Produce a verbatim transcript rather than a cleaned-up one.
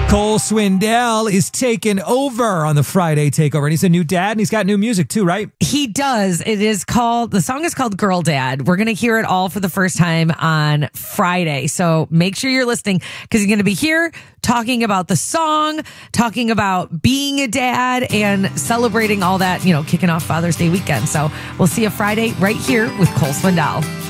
Cole Swindell is taking over on the Friday Takeover. And he's a new dad and he's got new music too, right? He does. It is called, the song is called Girl Dad. We're going to hear it all for the first time on Friday. So make sure you're listening because he's going to be here talking about the song, talking about being a dad and celebrating all that, you know, kicking off Father's Day weekend. So we'll see you Friday right here with Cole Swindell.